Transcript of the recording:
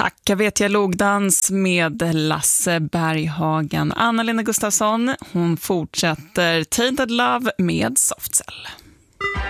Tacka vet jag logdans med Lasse Berghagen. Anna-Lena Gustafsson, hon fortsätter Tainted Love med Soft Cell.